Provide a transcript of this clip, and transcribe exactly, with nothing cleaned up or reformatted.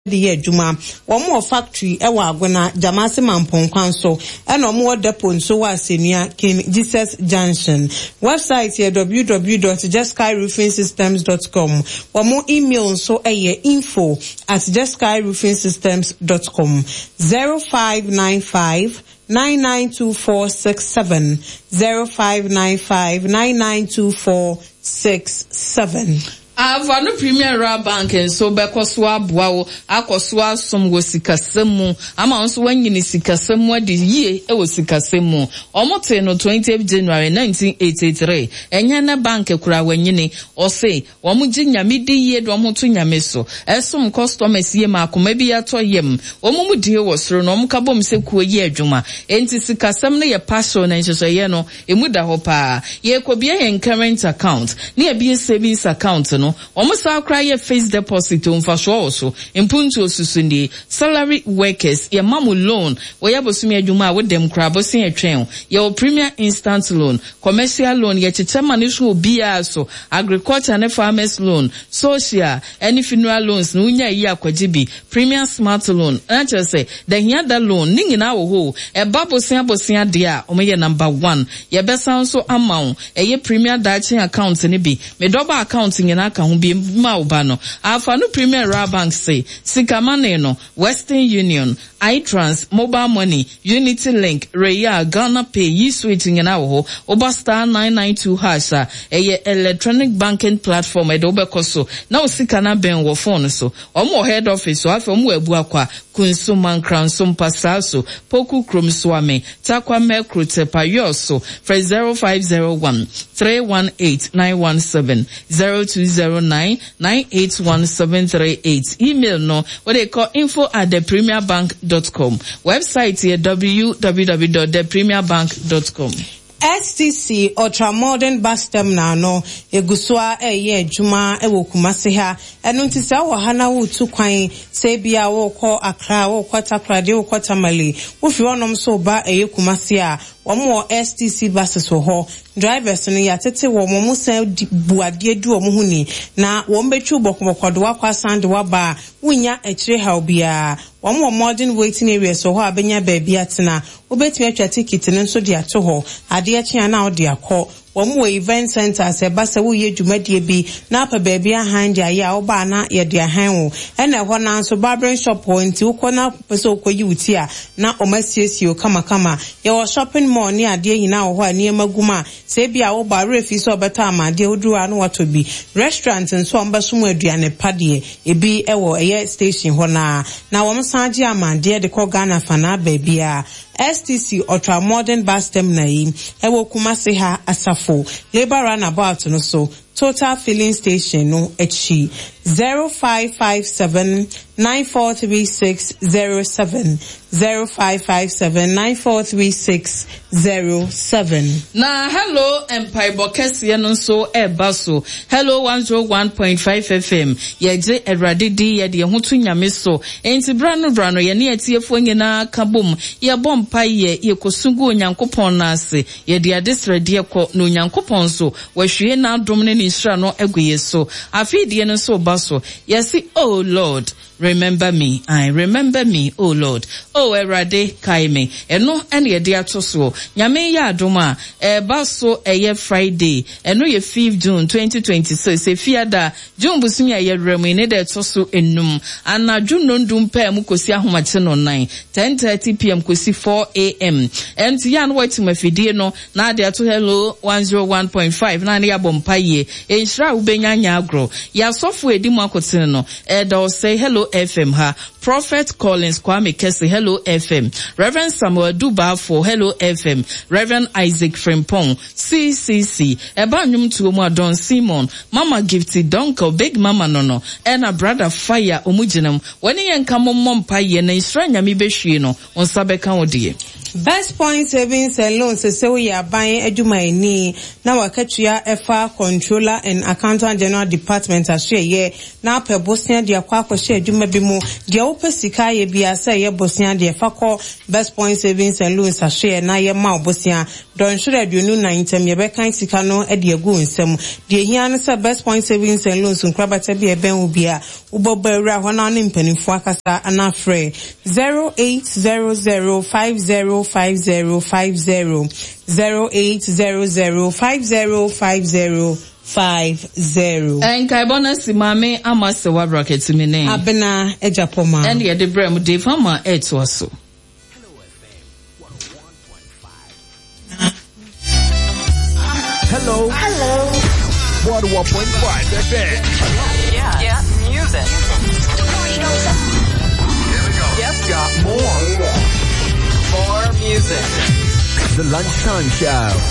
the Juma, one more factory, Ewa Gwana, Jamasi Mampon Council, and no more depot so was senior King Jesus Junction. Website here w w w dot just sky roofing systems dot com. One more email so a info at just sky roofing systems dot com. zero five nine five nine nine two four six seven zero five nine five nine nine two four six seven. Avano Premier Bank and so bekoswa bwao akoswa som wo sikasemu ama onso wanyini sikasemu adi ye e wo sikasemu omote no twentieth January nineteen eighty-three enya na bank kura wanyini ose omo ginyame di ye do omo to nyame so esom customers ye makoma bi ato yem omo mu die wo soro no omo ka bom se kuo ye adwuma enti sikasem no ye passion na nso ye no emu da ho pa ye kobia ye current account na ye bi savings account no Omusa cry ye face deposit on for sure also impunto susundi salary workers ye mamu loan we yabosumi adwuma with them krabosin etwen ye premier instant loan commercial loan ye chichema ne so bia so agriculture and farmers loan social any funeral loans no nya yi akwajibi premier smart loan and just say the hiada loan ningi na wo ho e babosin abosin de a omo ye number one ye besa so amount e ye premier daching account ne bi me double account ngina ka ho bi ma ubano afa no Premier Bank say sikamane no Western Union iTrans mobile money Unity Link Reya Ghana Pay yi switching na wo oba star nine nine two hash a electronic banking platform e do bekoso na osikana ben wo phone so omo head office so afa omo abu akwa kunsuman kransom pasaso poku kromswame takwa mekro tepa yoso for zero five zero one three one eight nine one seven zero two zero nine nine eight one seven three eight. Email no what they call info at the premier bank dot com. Website here w w w dot the premier bank dot com. S T C Ultra Modern Bus Terminal no egusua eye adwuma ewo Kumasi ha eno ntisa wo hana wo tu kwan se bia wo kọ Accra wo kọ Takoradi wo kọ Tamale wo fi wonom so ba eye Kumasi a wo S T C buses wo ho drivers no ya tete wo mo san buade du wo hu ni na wo mbetwu bokobokọdo akwa sande wa ba wunya ekire ha obia wo mo modern waiting areas so ho abenya ba bia tena obetumi atwa ticket no so de ato ho ade eche na ode akọ Wamu event center se basa wo ye dwumadie bi na pa baabi ahan dia ya wo ba na ye dia han wo ena ho na so barbering shop ho nti wo kona pese okoyi wuti a na omasiesio kama kama ye wo shopping mall ni ade hina wo ho ani maguma se bia wo ba refi so beta amade oduru anu wato bi restaurant nso ombaso mu aduane pade ebi ewo eye station ho na na wo msanji amade de ko Ghana fana baabi a S T C Ultra Modern Bus Terminal yi ewo Kumasi ha asafo labor runabout no so Total Filling Station no echi zero five five seven nine four three six zero seven zero five five seven nine four three six zero seven. Na hello Empire Bokesi no so eba so hello one oh one point five F M ye je erade di ye de ho to nyame so enti brano brano ye ne atiefo nyina kabom ye bompa ye ye kosugu onyankopon na ase ye de adesrade ekọ no onyankopon so wahwie na adom ne nisra no eguye so afidie no so baso yes oh Lord remember me I remember me oh Lord oh erade kaime eno ene ye de atoso nyame ya adoma e baso eye Friday eno ye fifth June twenty twenty-six e fiada June busumi aye remu ne de toso enum anadwo nondum pa mu kosi ahomache no nine ten thirty p m kosi four a m enti ya no wati mafidie no na de ato hello one oh one point five na ne ya bompa ye enhira ubenya nya agro ya sofo edi mu akotene no e da say hello F M ha Prophet Collins Kwame Kese hello F M Reverend Samuel Duba for hello F M Reverend Isaac Frimpong C C C eba nwum tuo mu Adon Simon Mama Gifty Donko Big Mama Nono ena brother Fire omujinam wani yenka mompa ye na Israel nyame behwie no onsa beka wodie Best Point Savings and Loans say we are buying edumani na wakatua efa controller and accountant general department ahye ye na pe Bosnia de akwa akwa eduma bi mu de opa sika ye bia say ye Bosnia de fa call Best Point Savings and Loans ahye na ye ma Bosnia don sure aduonu nine tem ye be kan sika no e de agu nsem de hia no say Best Point Savings and Loans nkrabata bi e ben obi a uboba ewura ho na ne mpanimfo akasa ana frɛ zero eight zero zero five zero five zero five zero zero eight zero zero five zero five zero five zero. And Kaibona Simame Amasewa bracket to me name. Abena Ejapoma. And the Brem de Fama et was so. Hello. Hello. one oh one point five F M. Yeah. Yeah. Music. Here we go. Yep. Got more. More music. The Lunchtime Show.